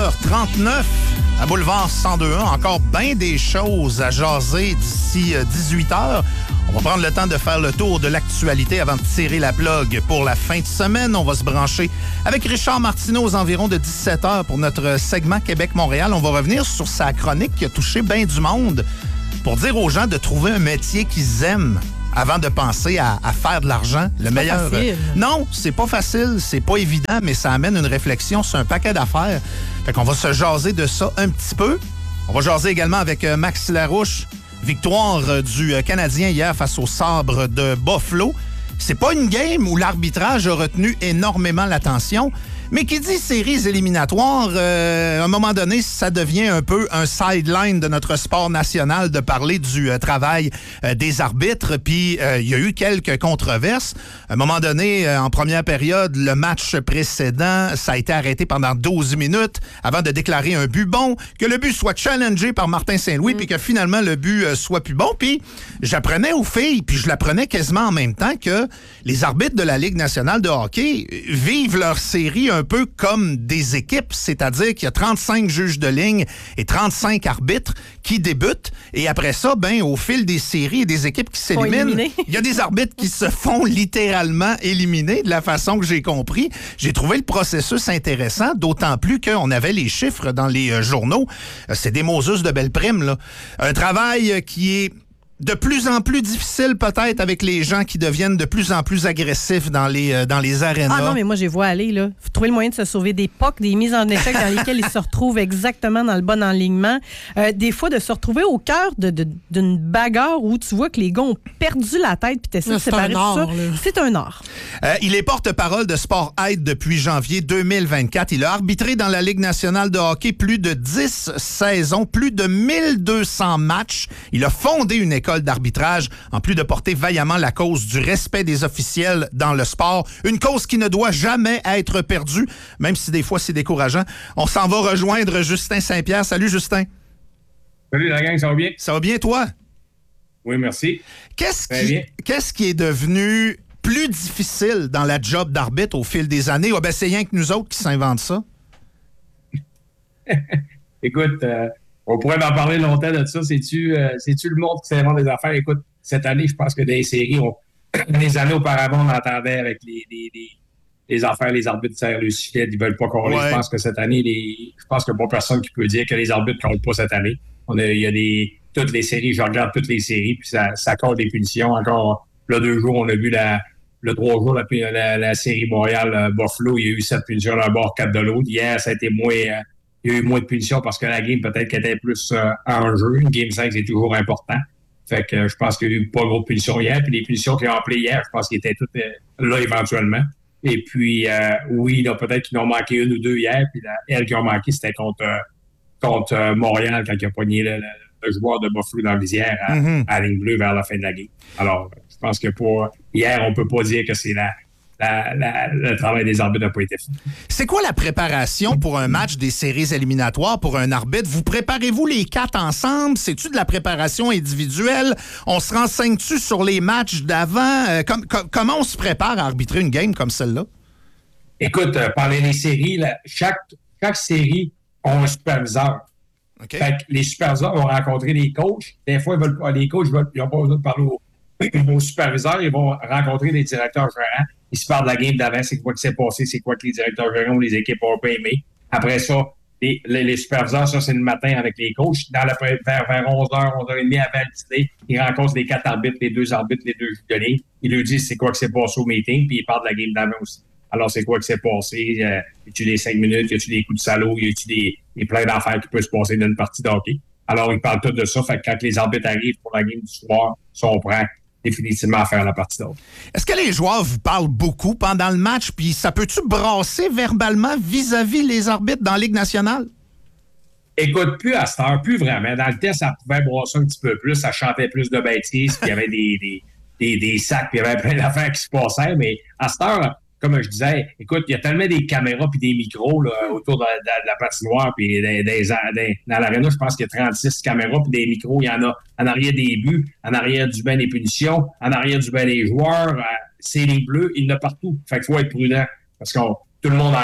17h39 à Boulevard 102.1. Encore bien des choses à jaser d'ici 18h. On va prendre le temps de faire le tour de l'actualité avant de tirer la plug pour la fin de semaine. On va se brancher avec Richard Martineau aux environs de 17h pour notre segment Québec-Montréal. On va revenir sur sa chronique qui a touché bien du monde pour dire aux gens de trouver un métier qu'ils aiment avant de penser à faire de l'argent. Le meilleur. Non, c'est pas facile, c'est pas évident, mais ça amène une réflexion sur un paquet d'affaires. Fait qu'on va se jaser de ça un petit peu. On va jaser également avec Max Larouche. Victoire du Canadien hier face au Sabres de Buffalo. C'est pas une game où l'arbitrage a retenu énormément l'attention, mais qui dit séries éliminatoires, à un moment donné, ça devient un peu un sideline de notre sport national de parler du travail des arbitres. Puis, il y a eu quelques controverses. À un moment donné, en première période, le match précédent, ça a été arrêté pendant 12 minutes avant de déclarer un but bon, que le but soit challengé par Martin Saint-Louis, puis que finalement, le but soit plus bon. Puis, j'apprenais aux filles, puis je l'apprenais quasiment en même temps, que les arbitres de la Ligue nationale de hockey vivent leur série un peu comme des équipes, c'est-à-dire qu'il y a 35 juges de ligne et 35 arbitres qui débutent, et après ça, au fil des séries et des équipes qui s'éliminent, il y a des arbitres qui se font littéralement éliminer, de la façon que j'ai compris. J'ai trouvé le processus intéressant, d'autant plus qu'on avait les chiffres dans les journaux. C'est des Moses de belles primes, là. Un travail qui est de plus en plus difficile peut-être avec les gens qui deviennent de plus en plus agressifs dans les arénas. Ah non, mais moi, je les vois aller, là. Faut trouver le moyen de se sauver des pucks, des mises en échec dans lesquelles ils se retrouvent exactement dans le bon enlignement. Des fois, de se retrouver au cœur d'une bagarre où tu vois que les gars ont perdu la tête puis t'essaies de séparer tout ça. C'est un art. Il est porte-parole de Sport Aide depuis janvier 2024. Il a arbitré dans la Ligue nationale de hockey plus de 10 saisons, plus de 1200 matchs. Il a fondé une école d'arbitrage, en plus de porter vaillamment la cause du respect des officiels dans le sport. Une cause qui ne doit jamais être perdue, même si des fois c'est décourageant. On s'en va rejoindre Justin Saint-Pierre. Salut Justin. Salut la gang, ça va bien? Ça va bien toi? Oui, merci. Qu'est-ce qui est devenu plus difficile dans la job d'arbitre au fil des années? C'est rien que nous autres qui s'inventent ça. Écoute, on pourrait en parler longtemps de ça. C'est-tu le monde qui s'invente des affaires? Écoute, cette année, je pense que dans les séries, les années auparavant, on entendait avec les affaires, les arbitres serrent le sifflet, ils veulent pas correr. Ouais. Je pense que cette année, je pense qu'il n'y a pas personne qui peut dire que les arbitres ne comptent pas cette année. Il y a toutes les séries, je regarde toutes les séries, puis ça compte des punitions. Encore, là, 2 jours, on a vu le 3 jours, la série Montréal-Buffalo, il y a eu 7 punitions d'un bord, 4 de l'autre. Hier, ça a été moins... il y a eu moins de punitions parce que la game, peut-être qu'elle était plus en jeu. Une game 5, c'est toujours important. Fait que je pense qu'il y a eu pas gros de punitions hier. Puis les punitions qu'ils ont appelées hier, je pense qu'ils étaient toutes là éventuellement. Et puis, oui, là, peut-être qu'ils en ont manqué 1 ou 2 hier. Puis elle qui ont manqué, c'était contre Montréal quand il a pogné le joueur de Buffalo dans la visière à la ligne bleue vers la fin de la game. Alors, je pense que hier, on peut pas dire que c'est le travail des arbitres n'a pas été fait. C'est quoi la préparation pour un match des séries éliminatoires pour un arbitre? Vous préparez-vous les 4 ensemble? C'est-tu de la préparation individuelle? On se renseigne-tu sur les matchs d'avant? Comment on se prépare à arbitrer une game comme celle-là? Écoute, parler des séries, chaque série a un superviseur. Okay. Fait que les superviseurs vont rencontrer les coachs. Des fois, les coachs ils n'ont pas besoin de parler aux superviseurs. Ils vont rencontrer les directeurs gérants. Ils se parlent de la game d'avant, c'est quoi qui s'est passé, c'est quoi que les directeurs gérants ou les équipes ont pas aimé. Après ça, les superviseurs, ça, c'est le matin avec les coachs. Vers 11h, 11h30 avant le dîner, ils rencontrent les 4 arbitres, les 2 arbitres, les 2 juges de ligne. Ils leur disent c'est quoi qui s'est passé au meeting, puis ils parlent de la game d'avant aussi. Alors, c'est quoi qui s'est passé? Y a-tu des 5 minutes? Y a-tu des coups de salaud? Y a-tu des plein d'affaires qui peuvent se passer dans une partie de hockey? Alors, ils parlent tout de ça. Fait que quand les arbitres arrivent pour la game du soir, sont prêts définitivement à faire la partie d'autre. Est-ce que les joueurs vous parlent beaucoup pendant le match, puis ça peut-tu brasser verbalement vis-à-vis les arbitres dans la Ligue nationale? Écoute, plus à cette heure, plus vraiment. Dans le test, ça pouvait brasser un petit peu plus, ça chantait plus de bêtises, puis il y avait des sacs, puis il y avait plein d'affaires qui se passaient, mais à cette heure, comme je disais, écoute, il y a tellement des caméras puis des micros là, autour de la patinoire puis dans l'aréna, je pense qu'il y a 36 caméras puis des micros. Il y en a en arrière des buts, en arrière du banc des punitions, en arrière du banc des joueurs. C'est les bleus, il y en a partout. Fait qu'il faut être prudent parce que tout le monde entend.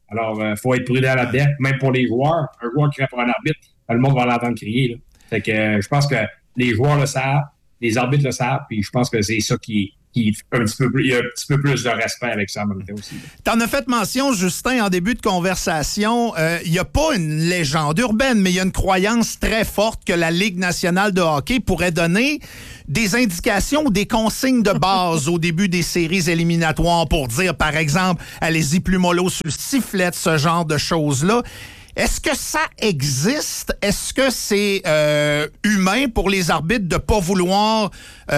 Alors, il faut être prudent là-dedans, même pour les joueurs. Un joueur qui crée pour un arbitre, le monde va l'entendre crier. Là. Fait que je pense que les joueurs le savent, les arbitres le savent, puis je pense que c'est ça qui il y a un petit peu plus de respect avec ça en même temps aussi. T'en as fait mention, Justin, en début de conversation. Il n'y a pas une légende urbaine, mais il y a une croyance très forte que la Ligue nationale de hockey pourrait donner des indications ou des consignes de base au début des séries éliminatoires pour dire, par exemple, allez-y plus mollo sur le sifflet, ce genre de choses-là. Est-ce que ça existe? Est-ce que c'est humain pour les arbitres de ne pas vouloir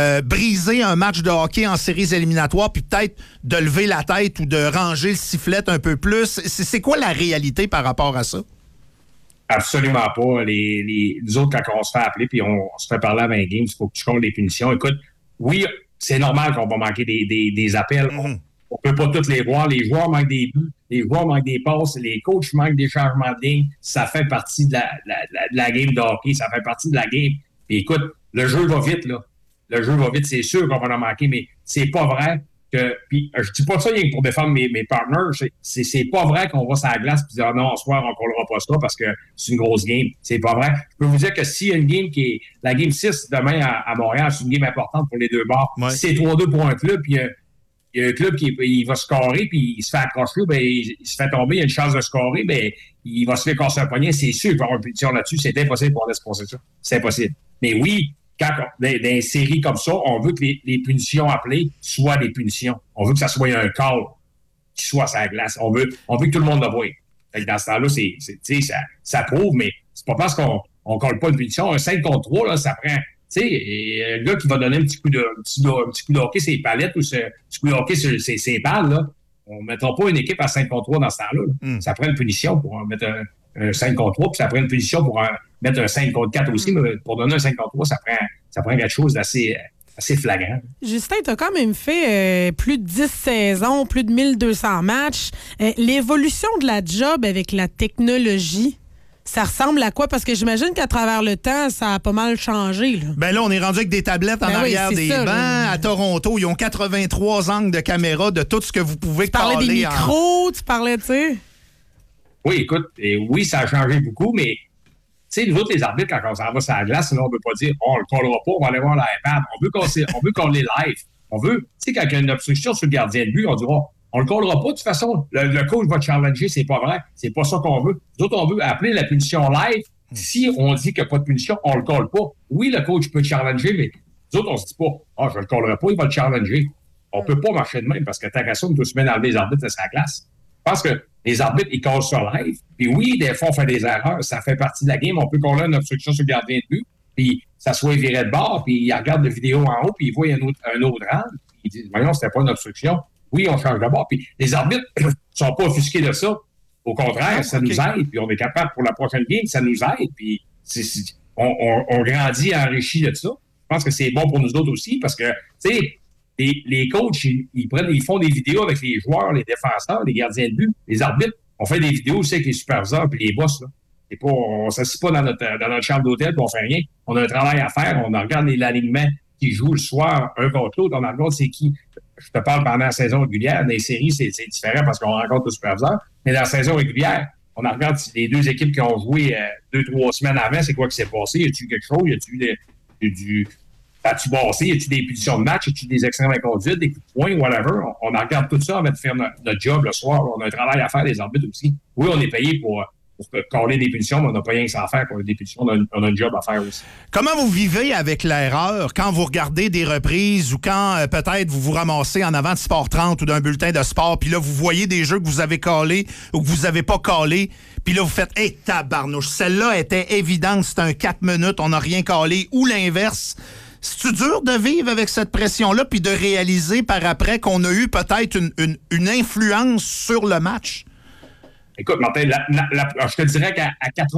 briser un match de hockey en séries éliminatoires puis peut-être de lever la tête ou de ranger le sifflet un peu plus? C'est quoi la réalité par rapport à ça? Absolument pas. Nous autres, quand on se fait appeler puis on se fait parler avant un game, il faut que tu comptes les punitions. Écoute, oui, c'est normal qu'on va manquer des appels. Mm-hmm. On peut pas tous les voir. Les joueurs manquent des buts, les joueurs manquent des passes, les coachs manquent des changements de ligne. Ça fait partie de la game de hockey. Ça fait partie de la game. Puis écoute, le jeu va vite, là. Le jeu va vite, c'est sûr qu'on va en manquer, mais c'est pas vrai que... Puis je dis pas ça rien que pour défendre mes partners. C'est pas vrai qu'on va sur la glace et dire « Non, ce soir, on ne collera pas ça parce que c'est une grosse game. » C'est pas vrai. Je peux vous dire que s'il y a une game qui est... La game 6 demain à Montréal, c'est une game importante pour les deux bords. Ouais. Si c'est 3-2 pour un club, puis il y a un club qui il va scorer, puis il se fait accrocher, ben, il se fait tomber, il y a une chance de scorer, ben, il va se faire casser un poignet. C'est sûr qu'il va y avoir une punition là-dessus. C'est impossible pour laisser passer ça. C'est impossible. Mais oui, quand dans une série comme ça, on veut que les punitions appelées soient des punitions. On veut que ça soit un call qui soit sur la glace. On veut que tout le monde le voie. Fait que dans ce temps-là, ça prouve, mais c'est pas parce qu'on ne colle pas une punition. Un 5 contre 3, là, ça prend... Tu sais, un gars qui va donner un petit coup de hockey sur les palettes ou un petit coup de hockey sur ses balles, là, on ne mettra pas une équipe à 5 contre 3 dans ce temps-là. Là. Ça prend une punition pour mettre un 5 contre 3, puis ça prend une punition pour mettre un 5 contre 4 aussi. Mais pour donner un 5 contre 3, ça prend quelque chose d'assez flagrant. Justin, tu as quand même fait plus de 10 saisons, plus de 1200 matchs. L'évolution de la job avec la technologie, ça ressemble à quoi? Parce que j'imagine qu'à travers le temps, ça a pas mal changé. Là, ben là on est rendu avec des tablettes en arrière des bancs. Là. À Toronto, ils ont 83 angles de caméra de tout ce que vous pouvez caler. Tu parlais des micros, tu parlais, tu sais... Oui, écoute, oui, ça a changé beaucoup, mais tu sais, nous autres, les arbitres, quand on s'en va sur la glace, sinon on ne veut pas dire « on le collera pas, on va aller voir l'iPad ». On veut qu'on les live. On veut, tu sais, quand il y a une obstruction sur le gardien de but, on dira « on le collera pas, de toute façon, le coach va te challenger, c'est pas vrai, c'est pas ça qu'on veut ». Nous autres, on veut appeler la punition live. Si on dit qu'il n'y a pas de punition, on le colle pas. Oui, le coach peut te challenger, mais nous autres, on se dit pas « ah, je le collerai pas, il va te challenger ». On peut pas marcher de même parce que tant qu'à ça, on doit se mettre dans les arbitres de sa classe. Je pense que les arbitres, ils cassent sur live. Puis oui, des fois, on fait des erreurs. Ça fait partie de la game. On peut qu'on ait une obstruction sur le gardien de but, puis ça soit viré de bord, puis il regarde la vidéo en haut, puis il voit un autre rang. Puis il dit, voyons, c'était pas une obstruction. Oui, on change de bord. Puis les arbitres ne sont pas offusqués de ça. Au contraire, ça nous aide. Puis on est capable, pour la prochaine game, ça nous aide. Puis on grandit, enrichi de ça. Je pense que c'est bon pour nous autres aussi, parce que, tu sais, les coachs, ils font des vidéos avec les joueurs, les défenseurs, les gardiens de but, les arbitres. On fait des vidéos aussi avec les superviseurs puis les boss. Là. On ne s'assied pas dans notre chambre d'hôtel et on fait rien. On a un travail à faire. On regarde l'alignement qui joue le soir un contre l'autre. On regarde c'est qui. Je te parle pendant la saison régulière. Dans les séries, c'est différent parce qu'on rencontre le superviseur. Mais dans la saison régulière, on regarde les deux équipes qui ont joué 2-3 semaines avant. C'est quoi qui s'est passé? Y a-t-il quelque chose? Y a-t-il du... As-tu bossé? Y a-tu des punitions de match? Y a-tu des extrêmes inconduites, des coups de poing, whatever? On regarde tout ça avant de faire notre job le soir. On a un travail à faire, les arbitres aussi. Oui, on est payé pour coller des punitions, mais on n'a pas rien que ça à faire pour des punitions. On a un job à faire aussi. Comment vous vivez avec l'erreur quand vous regardez des reprises ou quand peut-être vous vous ramassez en avant de Sport 30 ou d'un bulletin de sport, puis là, vous voyez des jeux que vous avez collés ou que vous n'avez pas collés, puis là, vous faites « Hey, tabarnouche, celle-là était évidente, c'était un 4 minutes, on n'a rien collé » ou l'inverse. C'est-tu dur de vivre avec cette pression-là puis de réaliser par après qu'on a eu peut-être une influence sur le match? Écoute, Martin, je te dirais qu'à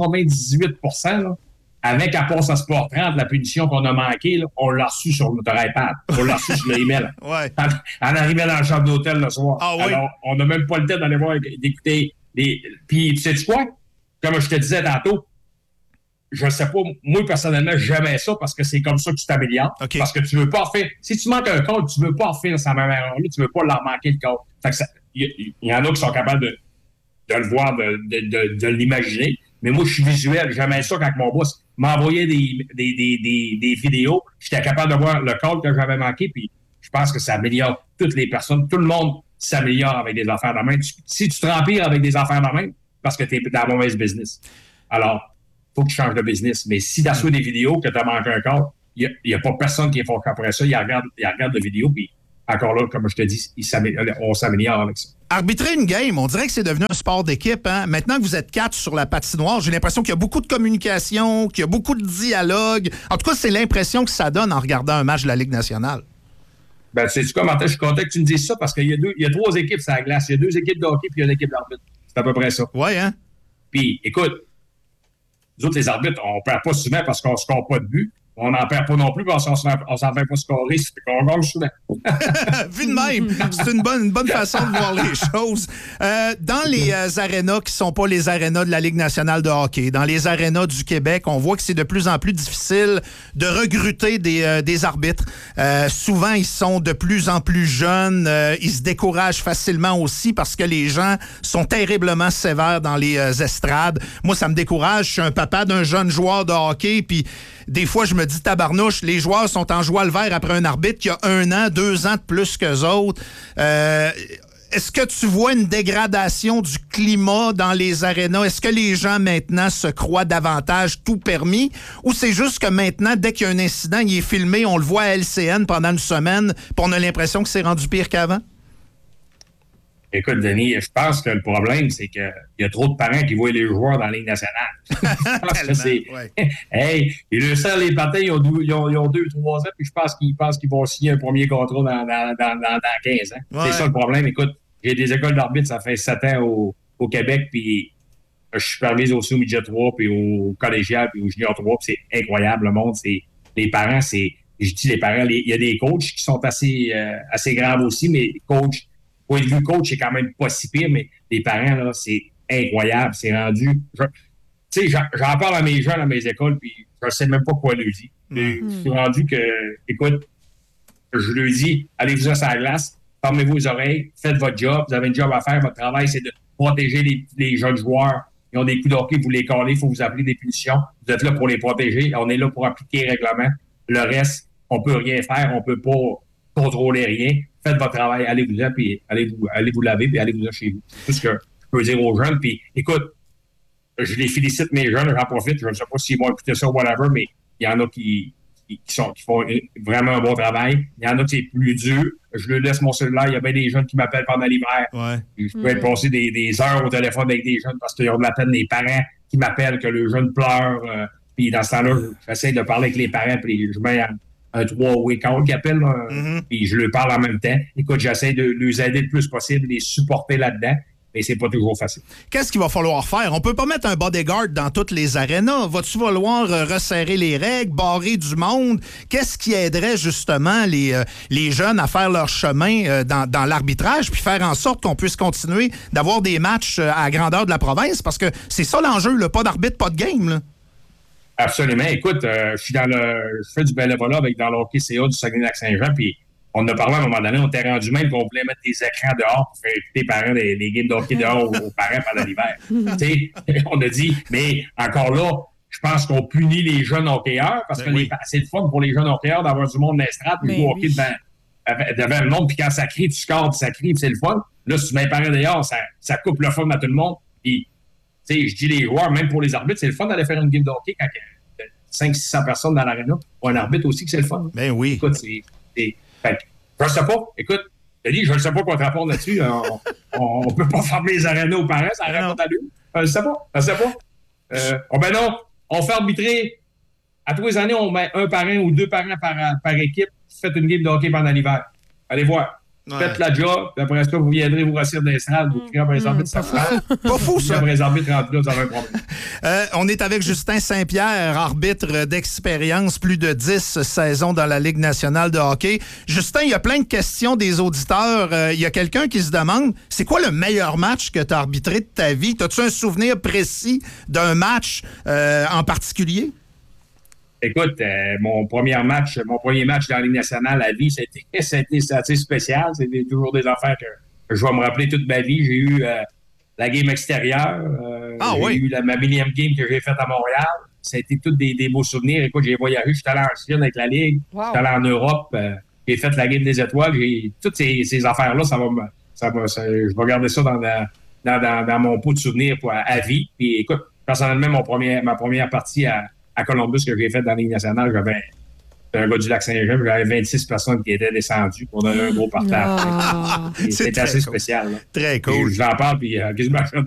98%, là, avec la passe à Sport 30, la punition qu'on a manquée, là, on l'a reçue sur notre iPad. On l'a reçue sur le email. Ouais. En arrivant dans la chambre d'hôtel le soir. Ah, oui. Alors, on n'a même pas le temps d'aller voir, d'écouter. Puis, tu sais quoi? Comme je te disais tantôt, je ne sais pas, moi, personnellement, j'aimais ça parce que c'est comme ça que tu t'améliores. Okay. Parce que tu ne veux pas refaire... Si tu manques un code, tu ne veux pas refaire sa même erreur-là, tu ne veux pas leur manquer le code. Fait que il y en a qui sont capables de le voir, de l'imaginer. Mais moi, je suis visuel. J'aimais ça quand mon boss m'envoyait des vidéos. J'étais capable de voir le call que j'avais manqué. Puis je pense que ça améliore toutes les personnes. Tout le monde s'améliore avec des affaires de même. Si tu te remplis avec des affaires de même, parce que tu es dans la mauvaise business. Alors, il faut que tu changes de business. Mais si tu as des vidéos que tu as manqué un call, il n'y a pas personne qui est fort après ça. Il regarde la vidéo. Puis encore là, comme je te dis, on s'améliore avec ça. Arbitrer une game, on dirait que c'est devenu un sport d'équipe. Hein? Maintenant que vous êtes 4 sur la patinoire, j'ai l'impression qu'il y a beaucoup de communication, qu'il y a beaucoup de dialogue. En tout cas, c'est l'impression que ça donne en regardant un match de la Ligue nationale. Ben, sais-tu comment je suis content que tu me dises ça parce qu'il y a 3 équipes sur la glace. Il y a 2 équipes de hockey puis il y a une équipe d'arbitre. C'est à peu près ça. Oui, hein? Puis, écoute, nous autres, les arbitres, on ne perd pas souvent parce qu'on ne score pas de but. On n'en perd pas non plus parce qu'on ne s'en fait pas scorer, c'est qu'on gagne souvent. Vu de même, c'est une bonne façon de voir les choses. Dans les arénas qui ne sont pas les arénas de la Ligue nationale de hockey, dans les arénas du Québec, on voit que c'est de plus en plus difficile de recruter des arbitres. Souvent, ils sont de plus en plus jeunes. Ils se découragent facilement aussi parce que les gens sont terriblement sévères dans les estrades. Moi, ça me décourage. Je suis un papa d'un jeune joueur de hockey, puis des fois, je me dis, tabarnouche, les joueurs sont en joie le vert après un arbitre qui a 1 an, 2 ans de plus qu'eux autres. Est-ce que tu vois une dégradation du climat dans les arénas? Est-ce que les gens, maintenant, se croient davantage tout permis? Ou c'est juste que maintenant, dès qu'il y a un incident, il est filmé, on le voit à LCN pendant une semaine, puis on a l'impression que c'est rendu pire qu'avant? Écoute, Denis, je pense que le problème, c'est qu'il y a trop de parents qui voient les joueurs dans la Ligue nationale. Je pense que c'est... Ouais. Hey, ils le savent, les patins, ils ont 2-3 ans, puis je pense qu'ils vont signer un premier contrat dans 15 ans. Ouais. C'est ça le problème. Écoute, j'ai des écoles d'arbitre, ça fait 7 ans au Québec, puis je supervise aussi au midget 3, puis au collégial, puis au junior 3, puis c'est incroyable, le monde. Les parents, je dis les parents, il y a des coachs qui sont assez graves aussi, mais les coachs, point de vue coach, c'est quand même pas si pire, mais les parents, là, c'est incroyable. C'est rendu... Tu sais, j'en parle à mes jeunes, à mes écoles, puis je sais même pas quoi leur dire. Je suis rendu que, écoute, je leur dis, allez-vous sur la glace, fermez-vous les oreilles, faites votre job, vous avez un job à faire, votre travail, c'est de protéger les jeunes joueurs. Ils ont des coups de hockey, vous les collez, il faut vous appeler des punitions. Vous êtes là pour les protéger, on est là pour appliquer les règlements. Le reste, on peut rien faire, on peut pas contrôler rien. Faites votre travail, allez-vous-en, puis allez vous laver, puis allez-vous-en chez vous. C'est tout ce que je peux dire aux jeunes. Puis, écoute, je les félicite, mes jeunes, j'en profite. Je ne sais pas s'ils vont écouter ça ou whatever, mais il y en a qui font vraiment un bon travail. Il y en a qui c'est plus dur. Je leur laisse mon cellulaire. Il y a bien des jeunes qui m'appellent pendant l'hiver. Ouais. Je peux être passé des heures au téléphone avec des jeunes parce qu'ils ont de la peine, des parents qui m'appellent, que le jeune pleure. Puis dans ce temps-là, j'essaie de parler avec les parents, puis je mets un 3-way call qui appelle, puis je leur parle en même temps. Écoute, j'essaie de les aider le plus possible, les supporter là-dedans, mais c'est pas toujours facile. Qu'est-ce qu'il va falloir faire? On peut pas mettre un bodyguard dans toutes les arénas. Va-tu vouloir resserrer les règles, barrer du monde? Qu'est-ce qui aiderait justement les jeunes à faire leur chemin dans l'arbitrage, puis faire en sorte qu'on puisse continuer d'avoir des matchs à la grandeur de la province? Parce que c'est ça l'enjeu, là, pas d'arbitre, pas de game, là. Absolument. Écoute, je fais du bénévolat dans le hockey CA du Saguenay-Lac-Saint-Jean, puis on a parlé à un moment donné, on était rendu même qu'on voulait mettre des écrans dehors pour faire écouter les parents les games de hockey dehors aux parents pendant l'hiver. Tu sais, on a dit, mais encore là, je pense qu'on punit les jeunes hockeyeurs parce que c'est le fun pour les jeunes hockeyeurs d'avoir du monde dans l'estrade, puis jouer au hockey devant le monde, puis quand ça crie, tu scores, puis ça crie, puis c'est le fun. Là, si tu mets les parents dehors, ça coupe le fun à tout le monde, puis tu sais, je dis les joueurs, même pour les arbitres, c'est le fun d'aller faire une game de hockey quand il y a 500-600 personnes dans l'aréna. Pour un arbitre aussi, que c'est le fun. Ben oui. Écoute, fait, je ne sais pas. Écoute, Denis, je ne sais pas quoi te répondre là-dessus. On ne peut pas fermer les arénas aux parents, ça répond à lui. Je ne sais pas. Je ne sais pas. Ben non, on fait arbitrer. À tous les années, on met un parrain ou 2 parrains par équipe. Faites une game de hockey pendant l'hiver. Allez voir. Faites la job, puis après ça, vous viendrez vous rassurer dans l'estrade, vous criez après les arbitres, ça prend. Pas fou, ça. Après les arbitres rentrent là, vous avez un problème. On est avec Justin Saint-Pierre, arbitre d'expérience, plus de 10 saisons dans la Ligue nationale de hockey. Justin, il y a plein de questions des auditeurs. Il y a quelqu'un qui se demande, c'est quoi le meilleur match que tu as arbitré de ta vie? As-tu un souvenir précis d'un match en particulier? Écoute, mon premier match dans la Ligue nationale à vie, c'était assez spécial. C'était toujours des affaires que je vais me rappeler toute ma vie. J'ai eu la game extérieure. J'ai eu ma millième game que j'ai faite à Montréal. Ça a été tous des beaux souvenirs. Écoute, j'ai voyagé, je suis allé en Chine avec la Ligue, je suis allé en Europe, j'ai fait la game des étoiles. Toutes ces affaires-là, je vais garder ça dans mon pot de souvenirs à vie. Puis écoute, personnellement, ma première partie à Columbus que j'ai faite dans la Ligue nationale, j'avais un gars du Lac-Saint-Jean, j'avais 26 personnes qui étaient descendues pour donner un gros partage. C'était assez spécial. Là. Très cool. J'en parle, puis